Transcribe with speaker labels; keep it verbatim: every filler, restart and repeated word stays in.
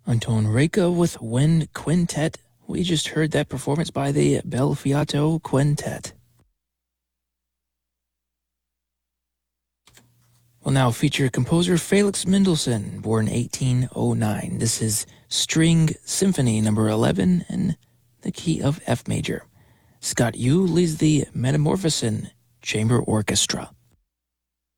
Speaker 1: Anton Reka with Wind Quintet. We just heard that performance by the Belfiato Quintet. We'll now feature composer Felix Mendelssohn, born eighteen oh nine. This is String Symphony number eleven in the key of F major. Scott Yu leads the Metamorphosin Chamber Orchestra.